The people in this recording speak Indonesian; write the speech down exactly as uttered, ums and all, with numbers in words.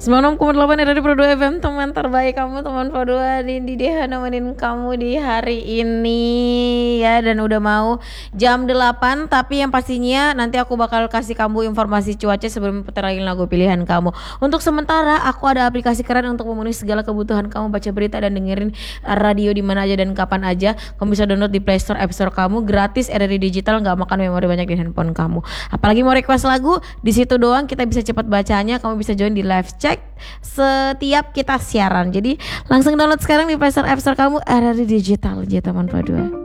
sembilan puluh enam koma delapan R R I Pro dua F M, teman terbaik kamu, teman Pro dua di di Deha nemenin kamu di hari ini ya. Dan udah mau jam delapan, tapi yang pastinya nanti aku bakal kasih kamu informasi cuaca sebelum puterin lagu pilihan kamu. Untuk sementara aku ada aplikasi keren untuk memenuhi segala kebutuhan kamu, baca berita dan dengerin radio di mana aja dan kapan aja. Kamu bisa download di Play Store, App Store kamu, gratis, R R I digital, nggak makan memori banyak di handphone kamu. Apalagi mau request lagu, di situ doang kita bisa cepat bacanya. Kamu bisa join di live chat setiap kita siaran. Jadi langsung download sekarang di Play Store, App Store kamu, R R I digital, jadi teman Pro dua.